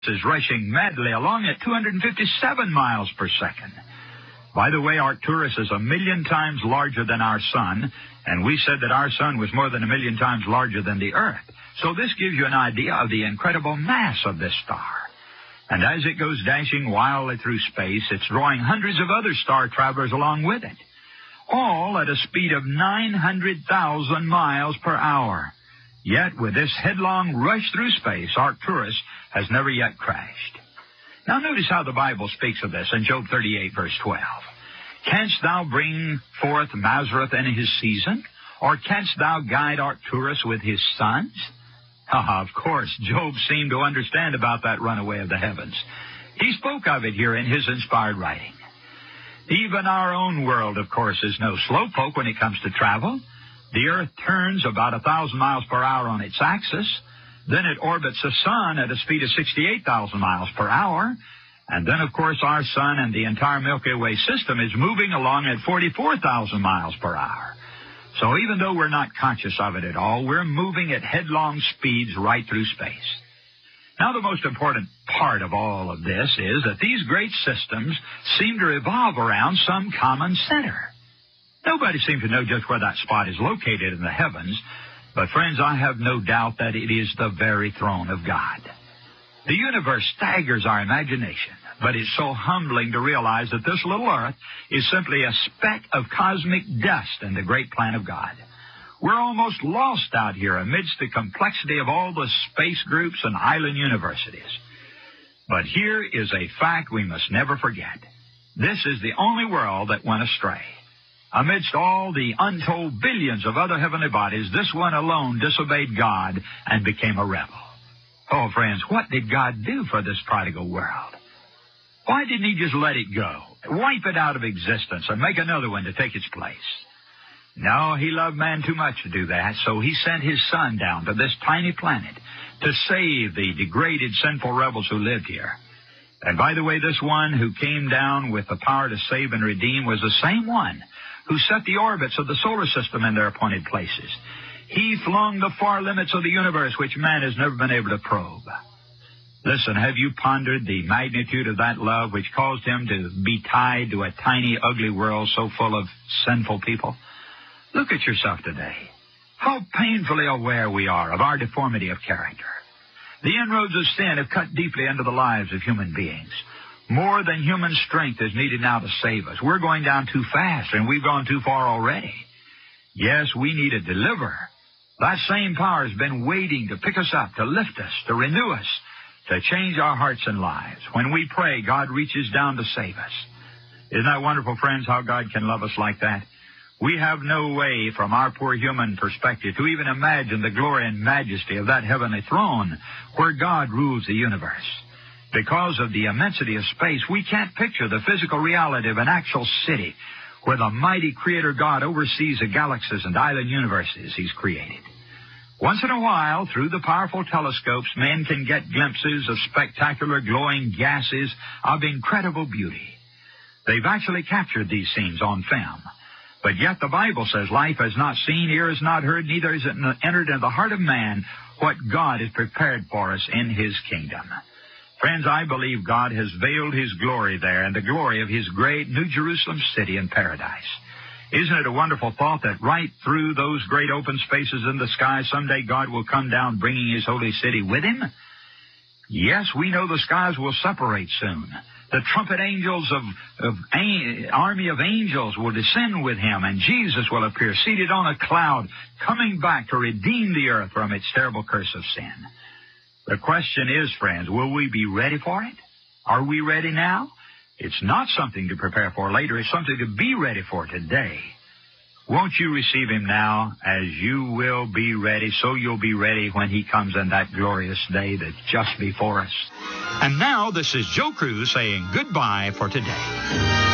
is rushing madly along at 257 miles per second. By the way, Arcturus is 1,000,000 times larger than our sun, and we said that our sun was more than 1,000,000 times larger than the Earth. So this gives you an idea of the incredible mass of this star. And as it goes dashing wildly through space, it's drawing hundreds of other star travelers along with it, all at a speed of 900,000 miles per hour. Yet, with this headlong rush through space, Arcturus has never yet crashed. Now, notice how the Bible speaks of this in Job 38, verse 12. Canst thou bring forth Mazzaroth in his season? Or canst thou guide Arcturus with his sons? Of course, Job seemed to understand about that runaway of the heavens. He spoke of it here in his inspired writing. Even our own world, of course, is no slowpoke when it comes to travel. The Earth turns about 1,000 miles per hour on its axis. Then it orbits the sun at a speed of 68,000 miles per hour. And then, of course, our sun and the entire Milky Way system is moving along at 44,000 miles per hour. So even though we're not conscious of it at all, we're moving at headlong speeds right through space. Now, the most important part of all of this is that these great systems seem to revolve around some common center. Nobody seems to know just where that spot is located in the heavens, but, friends, I have no doubt that it is the very throne of God. The universe staggers our imagination, but it's so humbling to realize that this little Earth is simply a speck of cosmic dust in the great plan of God. We're almost lost out here amidst the complexity of all the space groups and island universities. But here is a fact we must never forget. This is the only world that went astray. Amidst all the untold billions of other heavenly bodies, this one alone disobeyed God and became a rebel. Oh, friends, what did God do for this prodigal world? Why didn't he just let it go, wipe it out of existence, and make another one to take its place? No, he loved man too much to do that, so he sent his son down to this tiny planet to save the degraded, sinful rebels who lived here. And by the way, this one who came down with the power to save and redeem was the same one who set the orbits of the solar system in their appointed places. He flung the far limits of the universe, which man has never been able to probe. Listen, have you pondered the magnitude of that love which caused him to be tied to a tiny, ugly world so full of sinful people? Look at yourself today. How painfully aware we are of our deformity of character. The inroads of sin have cut deeply into the lives of human beings. More than human strength is needed now to save us. We're going down too fast, and we've gone too far already. Yes, we need a deliverer. That same power has been waiting to pick us up, to lift us, to renew us, to change our hearts and lives. When we pray, God reaches down to save us. Isn't that wonderful, friends, how God can love us like that? We have no way, from our poor human perspective, to even imagine the glory and majesty of that heavenly throne where God rules the universe. Because of the immensity of space, we can't picture the physical reality of an actual city where the mighty Creator God oversees the galaxies and island universes He's created. Once in a while, through the powerful telescopes, men can get glimpses of spectacular glowing gases of incredible beauty. They've actually captured these scenes on film. But yet the Bible says life has not seen, ear has not heard, neither has it entered into the heart of man what God has prepared for us in His kingdom. Friends, I believe God has veiled His glory there and the glory of His great New Jerusalem city in paradise. Isn't it a wonderful thought that right through those great open spaces in the sky, someday God will come down bringing His holy city with Him? Yes, we know the skies will separate soon. The trumpet angels of army of angels will descend with Him, and Jesus will appear seated on a cloud, coming back to redeem the earth from its terrible curse of sin. The question is, friends, will we be ready for it? Are we ready now? It's not something to prepare for later. It's something to be ready for today. Won't you receive Him now? As you will be ready, so you'll be ready when He comes in that glorious day that's just before us. And now, this is Joe Cruz saying goodbye for today.